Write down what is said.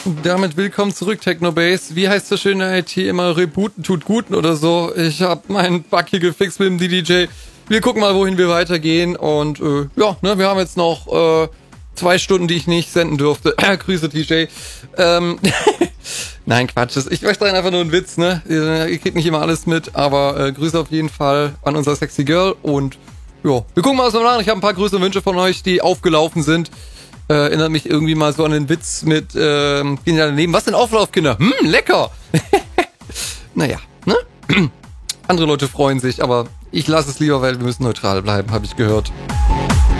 Damit willkommen zurück, Technobase. Wie heißt das schöne IT immer? Rebooten tut Guten oder so. Ich habe meinen Bug hier gefixt mit dem DDJ. Wir gucken mal, wohin wir weitergehen. Und wir haben jetzt noch 2 Stunden, die ich nicht senden durfte. Grüße, TJ. Nein, Quatsch. Ich möchte einfach nur einen Witz, ne? Ihr kriegt nicht immer alles mit, aber Grüße auf jeden Fall an unser Sexy Girl. Und ja, wir gucken mal, was wir machen. Ich habe ein paar Grüße und Wünsche von euch, die aufgelaufen sind. Erinnert mich irgendwie mal so an den Witz mit Kinder daneben. Was denn Auflaufkinder? Lecker! Naja, ne? Andere Leute freuen sich, aber ich lasse es lieber, weil wir müssen neutral bleiben, habe ich gehört.